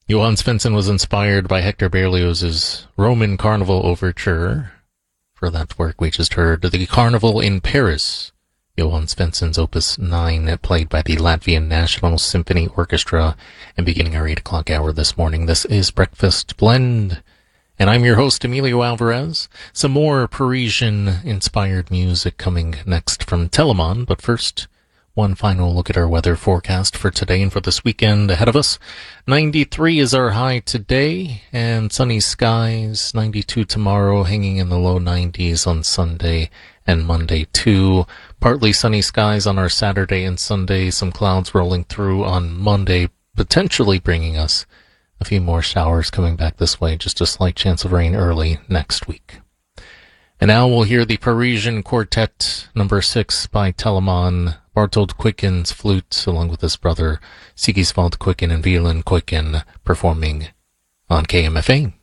Johann Svensson was inspired by Hector Berlioz's Roman Carnival Overture. For that work, we just heard The Carnival in Paris, Johann Svensson's Opus 9, played by the Latvian National Symphony Orchestra, and beginning our 8 o'clock hour this morning. This is Breakfast Blend, and I'm your host, Emilio Alvarez. Some more Parisian-inspired music coming next from Telemann, but first, one final look at our weather forecast for today and for this weekend ahead of us. 93 is our high today, and sunny skies. 92 tomorrow, hanging in the low 90s on Sunday and Monday too. Partly sunny skies on our Saturday and Sunday. Some clouds rolling through on Monday, potentially bringing us a few more showers coming back this way. Just a slight chance of rain early next week. And now we'll hear the Parisian Quartet number 6 by Telemann. Bartold Kuiken's flute, along with his brother Sigiswald Kuiken and Wieland Kuiken, performing on KMFA.